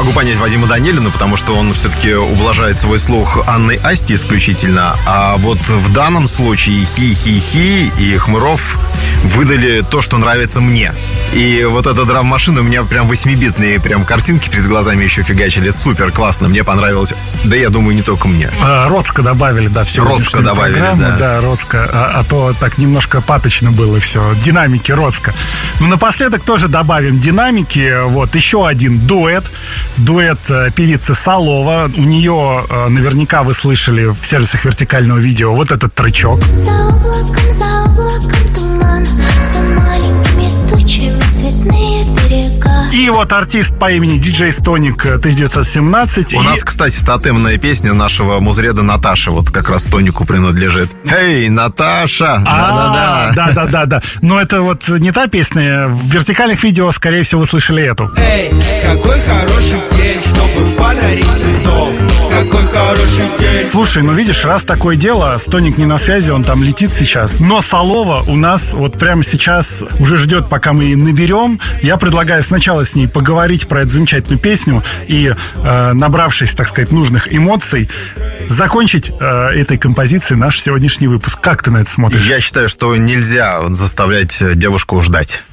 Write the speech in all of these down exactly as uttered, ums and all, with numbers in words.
могу понять Вадима Данилина, потому что он все-таки ублажает свой слух Анной Асти исключительно. А вот в данном случае Хи-Хи-Хи и Хмыров выдали то, что нравится мне. И вот эта драм-машина, у меня прям восьмибитные прям картинки перед глазами еще фигачили. Супер, классно, мне понравилось. Да, я думаю, не только мне. А, Роцко добавили, да, в Роцко добавили, да. Да, Роцко. А, а то так немножко паточно было все. Динамики Роцко. Ну, напоследок тоже добавим динамики. Вот, еще один дуэт. Дуэт певицы Солова. У нее наверняка вы слышали в сервисах вертикального видео вот этот тречок. За облаком, за облаком туман, за маленькими тучами цветные берега. И вот артист по имени диджей Стоник тысяча девятьсот семнадцать. У и... нас, кстати, тотемная песня нашего музреда Наташи вот как раз Стонику принадлежит. Эй, Наташа! Да-да-да. Да-да-да-да. Но это вот не та песня. В вертикальных видео, скорее всего, вы слышали эту. Эй, какой хороший день, чтобы подарить цветок. Какой хороший день. Слушай, ну видишь, раз такое дело, Стоник не на связи, он там летит сейчас. Но Солова у нас вот прямо сейчас уже ждет, пока мы ее наберем. Я предлагаю сначала с ней поговорить про эту замечательную песню и, э, набравшись, так сказать, нужных эмоций, закончить э, этой композицией наш сегодняшний выпуск. Как ты на это смотришь? Я считаю, что нельзя заставлять девушку ждать.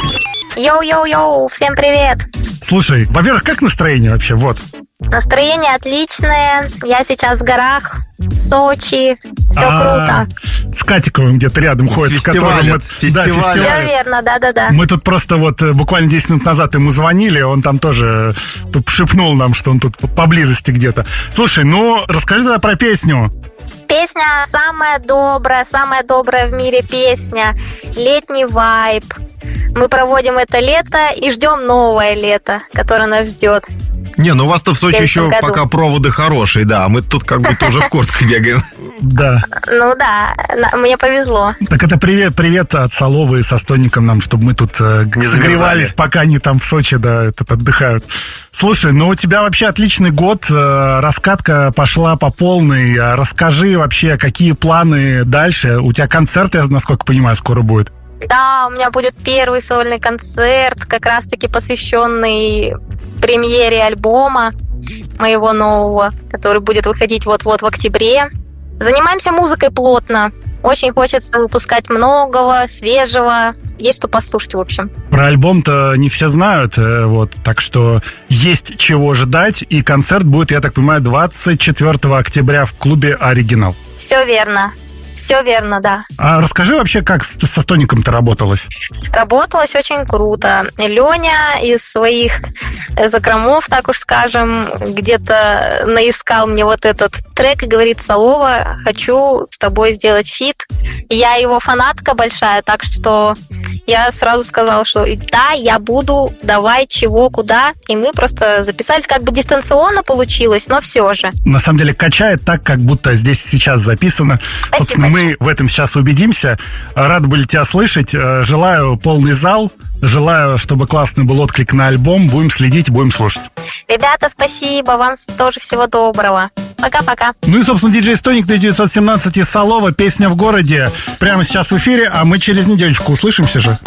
Йоу-йоу-йоу, всем привет! Слушай, во-первых, как настроение вообще? Вот. Настроение отличное. Я сейчас в горах, в Сочи. Все А-а-а. круто. С Катиковым где-то рядом ходит, с которым мы... Фестиваль. Да, Все фестиваль. верно, да-да-да. Мы тут просто вот буквально десять минут назад ему звонили, он там тоже шепнул нам, что он тут поблизости где-то. Слушай, ну расскажи тогда про песню. Песня самая добрая, самая добрая в мире песня. Летний вайб. Мы проводим это лето и ждем новое лето, которое нас ждет. Не, ну у вас-то в Сочи еще году. пока проводы хорошие, да. Мы тут как бы тоже в куртках бегаем. Да. Ну да, на- мне повезло. Так это привет, привет от Соловы со Стоником нам, чтобы мы тут э, Не согревались, замерзали. пока они там в Сочи, да, этот, отдыхают. Слушай, ну у тебя вообще отличный год, э, раскатка пошла по полной. А расскажи вообще, какие планы дальше? У тебя концерт, я насколько понимаю, скоро будет. Да, у меня будет первый сольный концерт, как раз-таки посвященный премьере альбома моего нового, который будет выходить вот-вот в октябре. Занимаемся музыкой плотно. Очень хочется выпускать многого, свежего. Есть что послушать, в общем. Про альбом-то не все знают, э, вот, так что есть чего ждать, и концерт будет, я так понимаю, двадцать четвёртого октября в клубе «Оригинал». Все верно. Все верно, да. А расскажи вообще, как с- со Стоником-то работалось? Работалось очень круто. Леня из своих закромов, так уж скажем, где-то наискал мне вот этот трек и говорит: Солова, хочу с тобой сделать фит. Я его фанатка большая, так что я сразу сказала, что да, я буду, давай, чего, куда. И мы просто записались, как бы дистанционно получилось, но все же. На самом деле качает так, как будто здесь сейчас записано. Спасибо. Собственно, мы в этом сейчас убедимся. Рады были тебя слышать. Желаю полный зал. Желаю, чтобы классный был отклик на альбом. Будем следить, будем слушать. Ребята, спасибо, вам тоже всего доброго. Пока-пока. Ну и, собственно, диджей Стоник тысяча девятьсот семнадцать и Солова. Песня в городе. Прямо сейчас в эфире, а мы через недельку услышимся же.